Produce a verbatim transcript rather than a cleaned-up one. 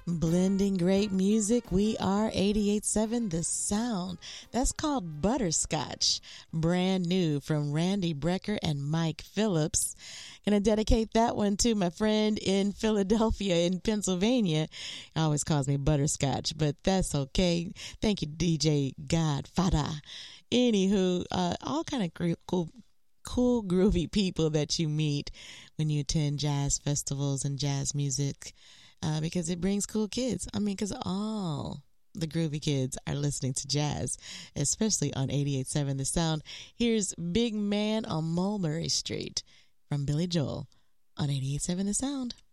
Blending great music, we are eighty-eight point seven The Sound. That's called Butterscotch, brand new from Randy Brecker and Mike Phillips. Gonna dedicate that one to my friend in Philadelphia in Pennsylvania. He always calls me Butterscotch, but that's okay. Thank you, D J Godfather. Anywho, uh, all kind of cool, cool, groovy people that you meet when you attend jazz festivals and jazz music. Uh, because it brings cool kids. I mean, because all the groovy kids are listening to jazz, especially on eighty-eight point seven The Sound. Here's Big Man on Mulberry Street from Billy Joel on eighty-eight point seven The Sound.